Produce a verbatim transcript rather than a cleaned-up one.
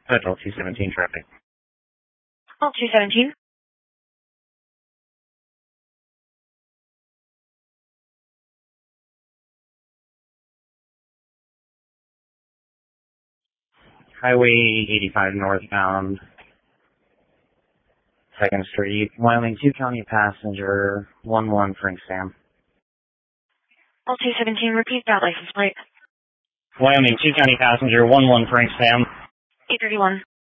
Federal two seventeen traffic. Oh, two seventeen. Highway eighty-five northbound, second Street, Wyoming two County passenger, one one Frank Sam. Oh, two seventeen, repeat that license plate. Wyoming two County passenger, one one Frank Sam. eight thirty-one.